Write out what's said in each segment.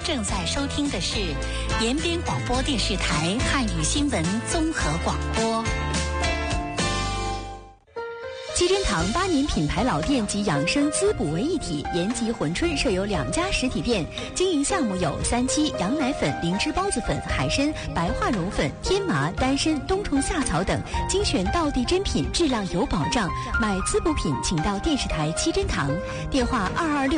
正在收听的是延边广播电视台汉语新闻综合广播。 七珍堂8年品牌老店及养生滋补为一体，延吉、珲春设有2家实体店，经营项目有3七、羊奶粉、灵芝孢子粉、海参、白化绒粉、天麻、丹参、冬虫夏草等，精选道地珍品，质量有保障。买滋补品请到电视台七珍堂，电话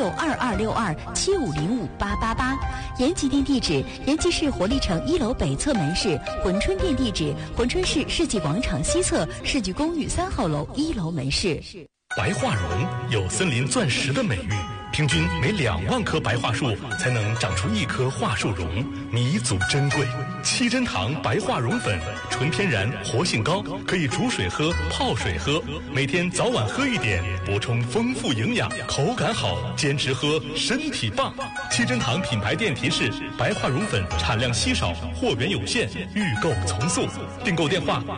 226-2262-7505-888。延吉店地址：延吉市活力城1楼北侧门市；珲春店地址：珲春市世纪广场西侧世纪公寓3号楼1楼门市。 白化绒有森林钻石的美誉，平均每2万棵白桦树才能长出1棵桦树茸，弥足珍贵。七珍堂白化绒粉，纯天然，活性高，可以煮水喝、泡水喝，每天早晚喝一点，补充丰富营养，口感好，坚持喝，身体棒。七珍堂品牌店提示：白化绒粉产量稀少，货源有限，预购从速。订购电话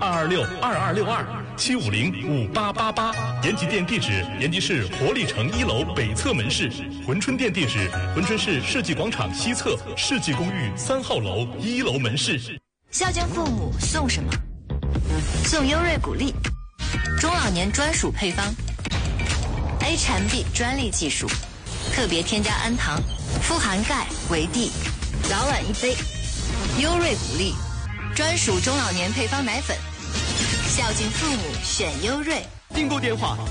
226-2262-750-5888。延吉店地址：延吉市活力城1楼北侧门市；珲春店地址：珲春市世纪广场西侧世纪公寓3号楼1楼门市。 孝敬父母送什么？送优瑞谷粒，中老年专属配方 ，A 产 B 专利技术，特别添加氨糖，富含钙、维 D， 早晚1杯。优瑞谷粒，专属中老年配方奶粉，孝敬父母选优瑞。 订购电话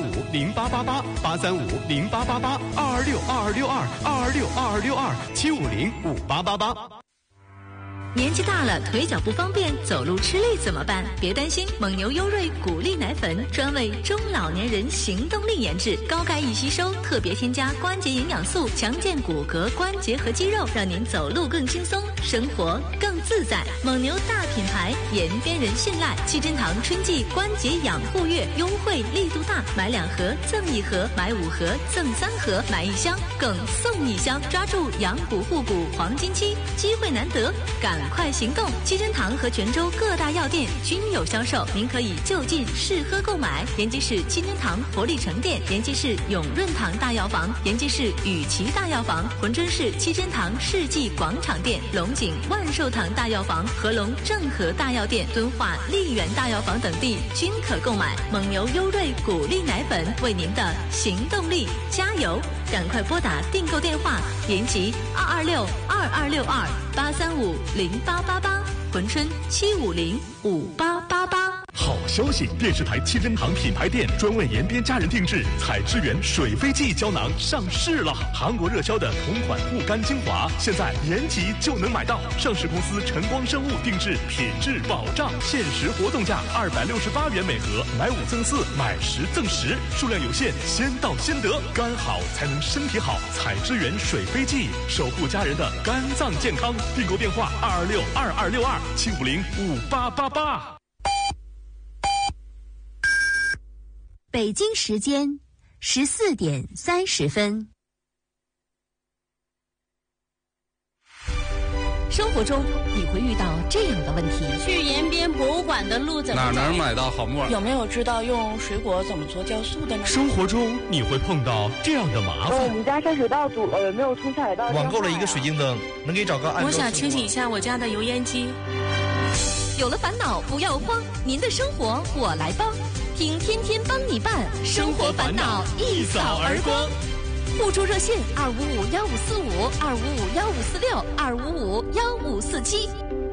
835-0888，835-0888，226-2262-226-2262-750-5888。 年纪大了，腿脚不方便，走路吃力怎么办？别担心，蒙牛优瑞谷粒奶粉专为中老年人行动力研制，高钙易吸收，特别添加关节营养素，强健骨骼、关节和肌肉，让您走路更轻松，生活更自在。蒙牛大品牌，延边人信赖。七珍堂春季关节养护月优惠力度大，买2盒赠1盒，买5盒赠3盒，买1箱更送1箱，抓住养骨护骨黄金期，机会难得，赶快行动！七珍堂和泉州各大药店均有销售，您可以就近试喝购买。延吉市七珍堂活力城店，延吉市永润堂大药房，延吉市雨琦大药房，珲春市七珍堂世纪广场店，龙井万寿堂大药房、合龙正和大药店、敦化丽园大药房等地均可购买。蒙牛优瑞谷粒奶粉，为您的行动力加油！赶快拨打订购电话：延吉226-2262-835-0888，珲春750-5888。 好消息！电视台七珍堂品牌店专为延边家人定制采之源水飞蓟胶囊上市了。韩国热销的同款护肝精华，现在延吉就能买到。上市公司晨光生物定制，品质保障，限时活动价268元每盒，买5赠4，买10赠10，数量有限，先到先得。肝好才能身体好，采之源水飞蓟，守护家人的肝脏健康。订购电话226-2262-750-5888。 北京时间14点30分。生活中你会遇到这样的问题： 去延边博物馆的路怎么走？ 哪能买到好木耳？ 有没有知道用水果怎么做酵素的呢？ 生活中你会碰到这样的麻烦： 我们家下水道堵了，有没有冲下水道？ 网购了一个水晶灯，能给找个按。 我想清洗一下我家的油烟机。 有了烦恼不要慌，您的生活我来帮，听天天帮你办，生活烦恼一扫而光。互助热线255-1545，255-1546，255-1547。